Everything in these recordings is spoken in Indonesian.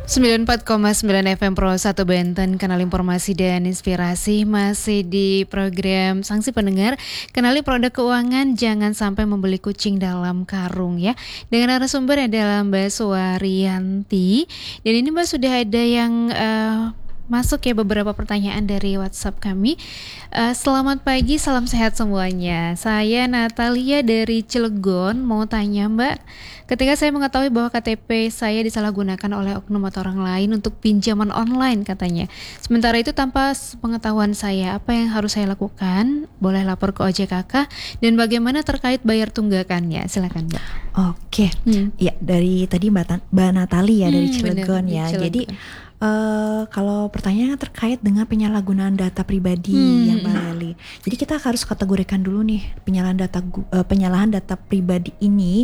94,9 FM Pro 1 Banten, kanal informasi dan inspirasi. Masih di program Sanksi Pendengar, kenali produk keuangan, jangan sampai membeli kucing dalam karung ya. Dengan narasumber adalah Mbak Suwariyanti. Dan ini Mbak sudah ada yang masuk ya beberapa pertanyaan dari WhatsApp kami. Selamat pagi, salam sehat semuanya. Saya Natalia dari Cilegon, mau tanya Mbak, ketika saya mengetahui bahwa KTP saya disalahgunakan oleh oknum atau orang lain untuk pinjaman online katanya. Sementara itu tanpa pengetahuan saya, apa yang harus saya lakukan? Boleh lapor ke OJK kah? Dan bagaimana terkait bayar tunggakannya? Silakan Mbak. Oke, ya dari tadi Mbak Natalia dari Cilegon bener, ya. Cilegon. Jadi kalau pertanyaannya terkait dengan penyalahgunaan data pribadi yang Mbak Leli. Jadi kita harus kategorikan dulu nih penyalahan data pribadi ini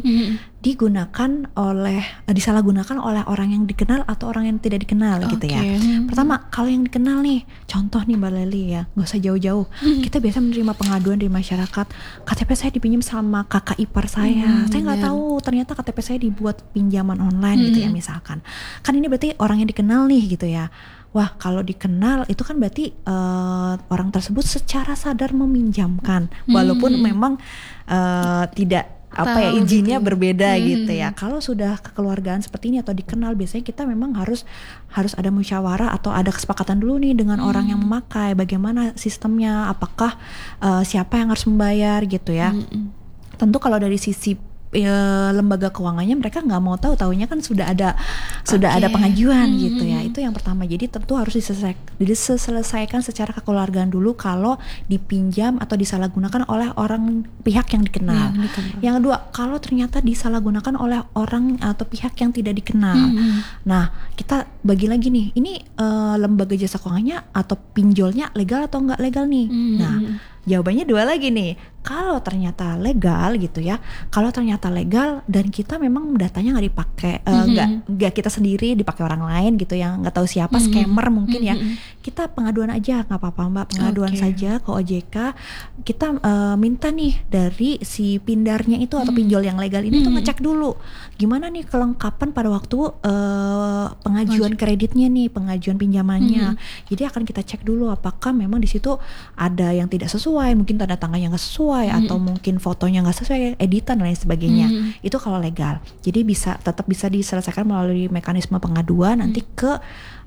disalahgunakan oleh orang yang dikenal atau orang yang tidak dikenal gitu ya. Pertama, kalau yang dikenal nih, contoh nih Mbak Leli ya, nggak usah jauh-jauh. Kita biasa menerima pengaduan dari masyarakat, KTP saya dipinjam sama kakak ipar saya. Saya nggak tahu ternyata KTP saya dibuat pinjaman online gitu ya misalkan. Kan ini berarti orang yang dikenal nih gitu ya. Wah, kalau dikenal itu kan berarti orang tersebut secara sadar meminjamkan, walaupun memang tidak izinnya berbeda gitu ya. Kalau sudah kekeluargaan seperti ini atau dikenal, biasanya kita memang harus ada musyawarah atau ada kesepakatan dulu nih dengan orang yang memakai, bagaimana sistemnya, apakah siapa yang harus membayar gitu ya. Tentu kalau dari sisi lembaga keuangannya mereka nggak mau tahu-taunya kan sudah ada pengajuan gitu ya. Itu yang pertama. Jadi tentu harus diselesaikan secara kekeluargaan dulu kalau dipinjam atau disalahgunakan oleh pihak yang dikenal. Yang kedua, kalau ternyata disalahgunakan oleh orang atau pihak yang tidak dikenal. Nah, kita bagi lagi nih, ini lembaga jasa keuangannya atau pinjolnya legal atau nggak legal nih. Nah, jawabannya dua lagi nih. Kalau ternyata legal gitu ya, kalau ternyata legal dan kita memang datanya nggak dipakai, nggak kita sendiri, dipakai orang lain gitu yang nggak tahu siapa, scammer mungkin ya, kita pengaduan aja, nggak apa-apa Mbak, pengaduan saja ke OJK. Kita minta nih dari si pindarnya itu atau pinjol yang legal ini tuh ngecek dulu gimana nih kelengkapan pada waktu pengajuan kreditnya nih, pengajuan pinjamannya. Jadi akan kita cek dulu apakah memang di situ ada yang tidak sesuai, mungkin tanda tangannya nggak sesuai, atau mungkin fotonya nggak sesuai, editan dan lain sebagainya. Itu kalau legal. Jadi tetap bisa diselesaikan melalui mekanisme pengaduan nanti ke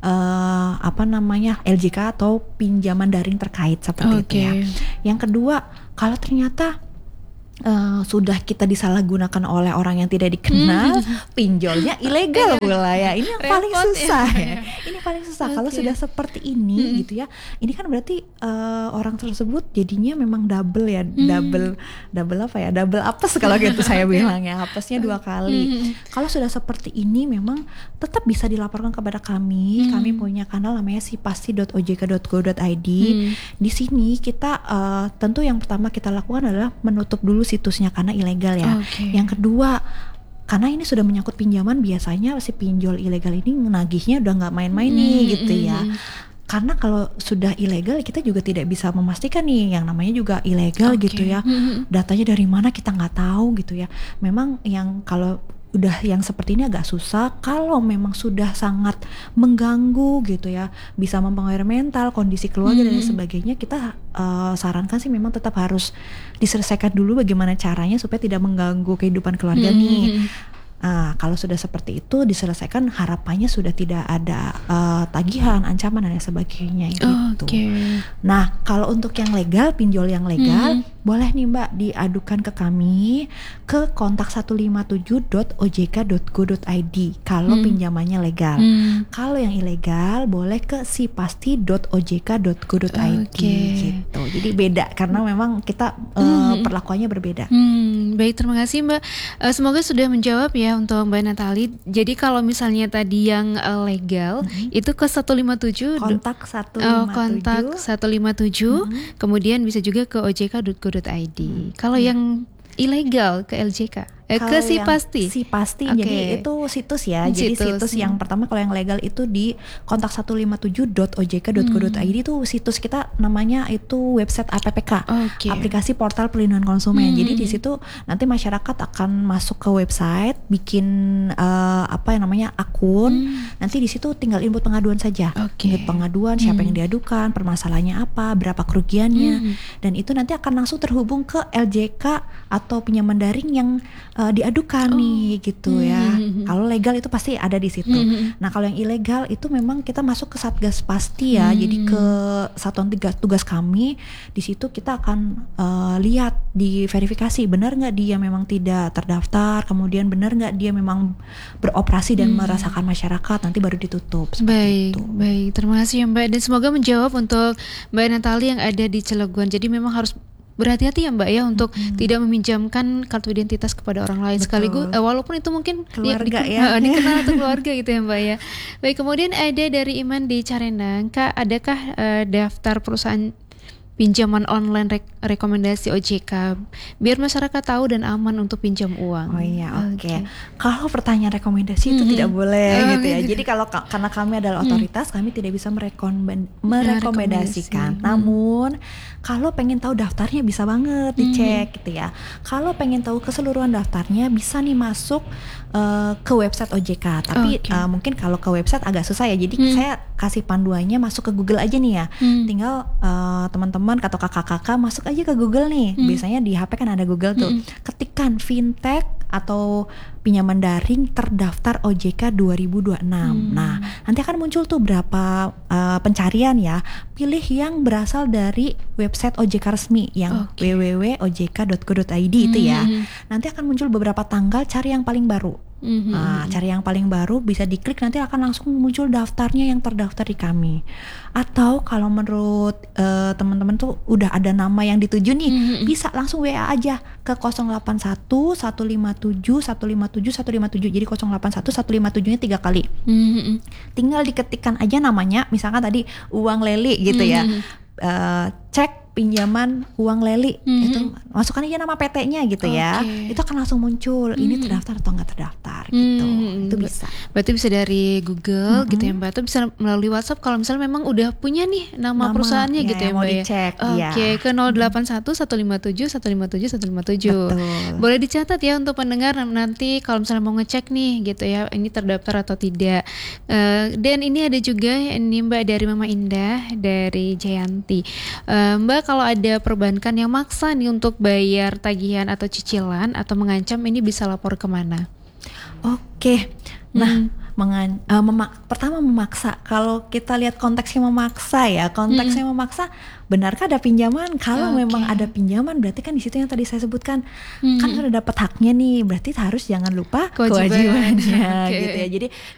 LJK atau pinjaman daring terkait seperti itu ya. Yang kedua, kalau ternyata sudah kita disalahgunakan oleh orang yang tidak dikenal, pinjolnya ilegal pula ya. Ini yang paling susah ya. Ini paling susah kalau sudah seperti ini gitu ya. Ini kan berarti orang tersebut jadinya memang double ya, double apes kalau gitu saya bilang ya, apesnya 2 kali. Kalau sudah seperti ini memang tetap bisa dilaporkan kepada kami. Kami punya kanal namanya sipasti.ojk.go.id. Di sini kita tentu yang pertama kita lakukan adalah menutup dulu situsnya karena ilegal ya. Yang kedua, karena ini sudah menyangkut pinjaman, biasanya si pinjol ilegal ini nagihnya udah nggak main-main nih gitu ya. Karena kalau sudah ilegal kita juga tidak bisa memastikan nih yang namanya juga ilegal gitu ya. Datanya dari mana kita nggak tahu gitu ya. Memang yang kalau udah yang seperti ini agak susah. Kalau memang sudah sangat mengganggu gitu ya, bisa mempengaruhi mental, kondisi keluarga dan sebagainya, kita sarankan sih memang tetap harus diselesaikan dulu bagaimana caranya supaya tidak mengganggu kehidupan keluarga nih. Kalau sudah seperti itu diselesaikan, harapannya sudah tidak ada tagihan, ancaman dan sebagainya gitu. Nah, kalau untuk yang legal, pinjol yang legal, boleh nih Mbak diadukan ke kami ke kontak 157.ojk.go.id kalau pinjamannya legal. Kalau yang ilegal boleh ke sipasti.ojk.go.id gitu. Jadi beda karena memang kita perlakuannya berbeda. Baik, terima kasih Mbak. Semoga sudah menjawab ya untuk Mbak Natali. Jadi kalau misalnya tadi yang legal itu ke 157, kontak 157, kontak 157, kemudian bisa juga ke ojk.go.id. Kalau yang ilegal ke LJK. Ke si pasti. Si pasti. Jadi itu situs ya. Jadi situs yang pertama kalau yang legal itu di kontak157.ojk.go.id itu situs kita namanya itu website APPK. Aplikasi Portal Perlindungan Konsumen. Jadi di situ nanti masyarakat akan masuk ke website, bikin akun. Nanti di situ tinggal input pengaduan saja. Input pengaduan, siapa yang diadukan, permasalahannya apa, berapa kerugiannya. Dan itu nanti akan langsung terhubung ke LJK atau pinjaman daring yang diadukan nih gitu ya. Kalau legal itu pasti ada di situ. Nah kalau yang ilegal itu memang kita masuk ke Satgas Pasti ya. Jadi ke satuan tugas kami di situ kita akan lihat di verifikasi benar nggak dia memang tidak terdaftar, kemudian benar nggak dia memang beroperasi dan merasakan masyarakat, nanti baru ditutup. Baik. Terima kasih ya Mbak, dan semoga menjawab untuk Mbak Natali yang ada di Cilegon. Jadi memang harus berhati-hati ya Mbak ya untuk tidak meminjamkan kartu identitas kepada orang lain. Sekaligus walaupun itu mungkin keluarga dikenal atau keluarga gitu ya Mbak ya. Baik, kemudian ada dari Iman di Carendang, Kak, adakah daftar perusahaan pinjaman online rekomendasi OJK biar masyarakat tahu dan aman untuk pinjam uang? Oh iya, oke. Kalau pertanyaan rekomendasi itu tidak boleh gitu ya. Jadi karena kami adalah otoritas, kami tidak bisa merekomendasikan. Namun kalau pengen tahu daftarnya bisa banget dicek gitu ya. Kalau pengen tahu keseluruhan daftarnya bisa nih masuk ke website OJK. Tapi mungkin kalau ke website agak susah ya. Jadi saya kasih panduannya masuk ke Google aja nih ya. Tinggal teman-teman atau kakak-kakak masuk aja ke Google nih. Biasanya di HP kan ada Google tuh. Ketikkan fintech atau pinjaman daring terdaftar OJK 2026. Nah, nanti akan muncul tuh berapa pencarian ya. Pilih yang berasal dari website OJK resmi yang www.ojk.go.id itu ya. Nanti akan muncul beberapa tanggal, cari yang paling baru. Cari yang paling baru, bisa diklik, nanti akan langsung muncul daftarnya yang terdaftar di kami. Atau kalau menurut teman-teman tuh udah ada nama yang dituju nih, bisa langsung WA aja ke 081 157 157 157. Jadi 081 157-nya 3 kali. Tinggal diketikkan aja namanya, misalkan tadi uang Leli gitu ya. Cek pinjaman uang Leli, itu masukkan aja nama PT-nya gitu ya. Itu akan langsung muncul ini terdaftar atau nggak terdaftar gitu. Itu bisa. Berarti bisa dari Google gitu ya Mbak, atau bisa melalui WhatsApp kalau misalnya memang udah punya nih nama perusahaannya gitu ya Mbak. Mau dicek ke 081 157 157 157. Boleh dicatat ya untuk pendengar nanti kalau misalnya mau ngecek nih gitu ya, ini terdaftar atau tidak. Dan ini ada juga ini Mbak dari Mama Indah dari Jayanti. Mbak, kalau ada perbankan yang maksa nih untuk bayar tagihan atau cicilan atau mengancam, ini bisa lapor kemana? Oke. Nah, pertama memaksa. Kalau kita lihat konteksnya memaksa ya, benarkah ada pinjaman? Kalau memang ada pinjaman, berarti kan di situ yang tadi saya sebutkan kan sudah dapat haknya nih, berarti harus jangan lupa kewajibannya gitu ya. Jadi